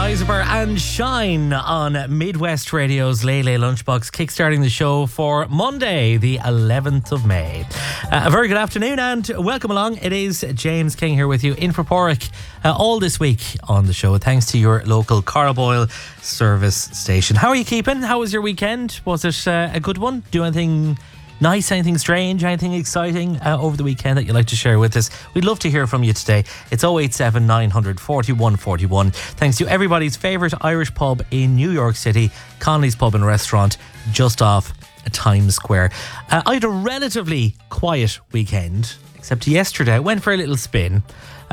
Heisenberg and Shine on Midwest Radio's Lay Lay Lunchbox, kickstarting the show for Monday, the 11th of May. A very good afternoon and welcome along. It is James King here with you in for Porrick all this week on the show, thanks to your local Carboyle service station. How are you keeping? How was your weekend? Was it a good one? Do anything nice, anything strange, anything exciting over the weekend that you'd like to share with us? We'd love to hear from you today. It's 087 900 41 41. Thanks to everybody's favourite Irish pub in New York City, Connolly's Pub and Restaurant, just off Times Square. I had a relatively quiet weekend, except yesterday I went for a little spin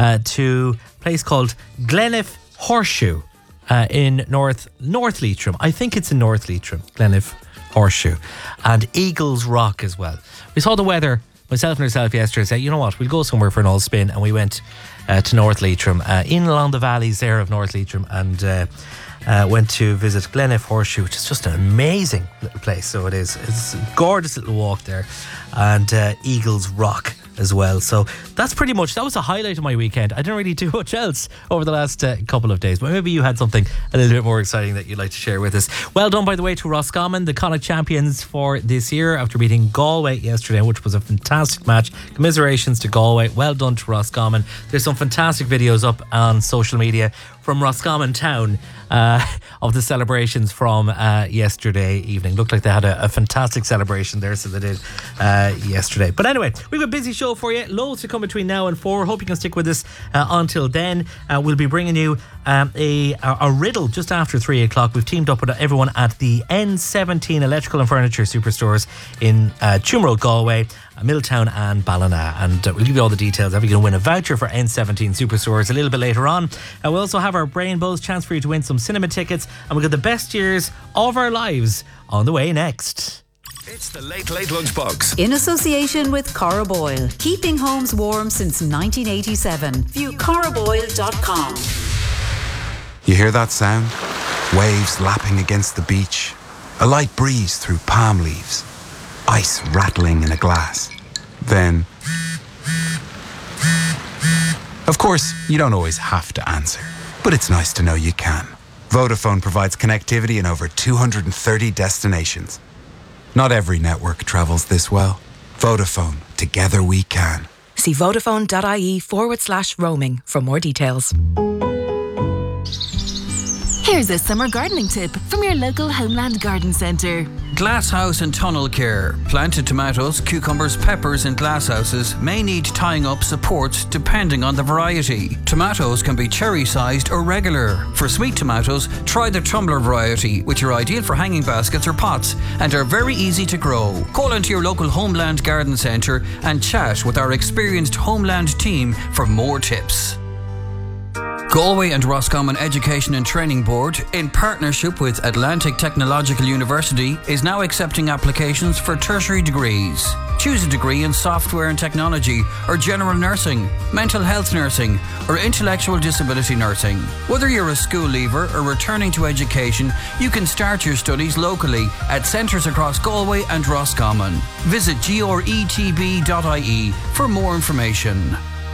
to a place called Gleniffe Horseshoe in North Leitrim. I think it's in North Leitrim, Gleniffe Horseshoe, and Eagles Rock as well. We saw the weather, myself and herself, yesterday, say, you know what, we'll go somewhere for an old spin, and we went to North Leitrim, in along the valleys there of North Leitrim, and went to visit Gleniffe Horseshoe, which is just an amazing little place. So it is. It's a gorgeous little walk there, and Eagles Rock as well. So that was a highlight of my weekend. I didn't really do much else over the last couple of days, but maybe you had something a little bit more exciting that you'd like to share with us. Well done, by the way, to Roscommon, the Connacht champions for this year, after beating Galway yesterday, which was a fantastic match. Commiserations to Galway. Well done to Roscommon. There's some fantastic videos up on social media from Roscommon town of the celebrations from yesterday evening. Looked like they had a fantastic celebration there, so they did yesterday. But anyway, we've a busy show for you. Loads to come between now and 4. Hope you can stick with us until then. We'll be bringing you a riddle just after 3 o'clock. We've teamed up with everyone at the N17 Electrical and Furniture Superstores in Tuam Road, Galway, Milltown and Ballina, and we'll give you all the details. You're going to win a voucher for N17 Superstores a little bit later on. We'll also have our Brain Buzz, chance for you to win some cinema tickets, and we've got the best years of our lives on the way next. It's the Late Late Lunchbox, in association with Carboyle, keeping homes warm since 1987. View carboyle.com. You hear that sound? Waves lapping against the beach, a light breeze through palm leaves, ice rattling in a glass. Then, of course, you don't always have to answer, but it's nice to know you can. Vodafone provides connectivity in over 230 destinations. Not every network travels this well. Vodafone, together we can. See vodafone.ie/roaming for more details. Here's a summer gardening tip from your local Homeland Garden Centre. Glasshouse and tunnel care. Planted tomatoes, cucumbers, peppers in glasshouses may need tying up supports depending on the variety. Tomatoes can be cherry-sized or regular. For sweet tomatoes, try the tumbler variety, which are ideal for hanging baskets or pots and are very easy to grow. Call into your local Homeland Garden Centre and chat with our experienced Homeland team for more tips. Galway and Roscommon Education and Training Board, in partnership with Atlantic Technological University, is now accepting applications for tertiary degrees. Choose a degree in software and technology, or general nursing, mental health nursing, or intellectual disability nursing. Whether you're a school leaver or returning to education, you can start your studies locally at centres across Galway and Roscommon. Visit gretb.ie for more information.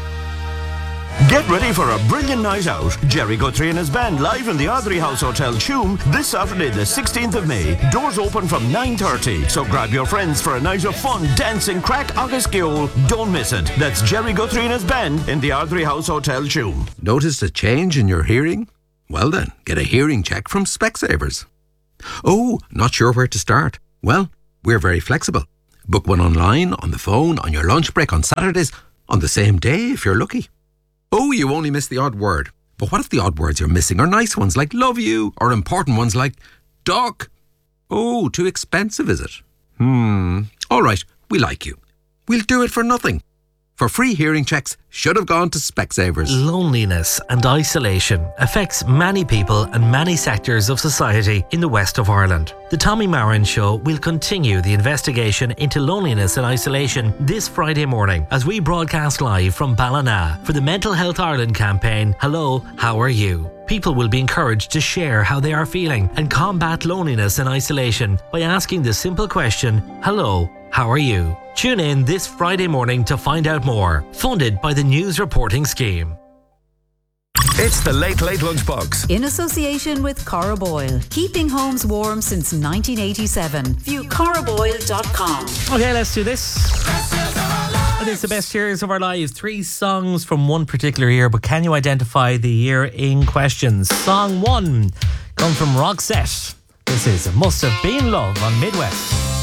Get ready for a brilliant night out. Jerry Guthrie and his band live in the Ardrey House Hotel, Tuam, this Saturday the 16th of May. Doors open from 9:30, so grab your friends for a night of fun, dancing, crack, agus geol. Don't miss it. That's Jerry Guthrie and his band in the Ardrey House Hotel, Tuam. Noticed a change in your hearing? Well then, get a hearing check from Specsavers. Oh, not sure where to start? Well, we're very flexible. Book one online, on the phone, on your lunch break, on Saturdays, on the same day if you're lucky. Oh, you only missed the odd word. But what if the odd words you're missing are nice ones like love you, or important ones like duck? Oh, too expensive, is it? All right, we like you. We'll do it for nothing. For free hearing checks, should have gone to Specsavers. Loneliness and isolation affects many people and many sectors of society in the west of Ireland. The Tommy Marin Show will continue the investigation into loneliness and isolation this Friday morning as we broadcast live from Ballina for the Mental Health Ireland campaign, Hello, How Are You? People will be encouraged to share how they are feeling and combat loneliness and isolation by asking the simple question, Hello, how are you? Tune in this Friday morning to find out more. Funded by the News Reporting Scheme. It's the Late Late Lunchbox. In association with Cara Boyle. Keeping homes warm since 1987. View caraboyle.com. Okay, let's do this. It is the best years of our lives. 3 songs from one particular year, but can you identify the year in question? Song 1 comes from Roxette. This is Must Have Been Love on Midwest.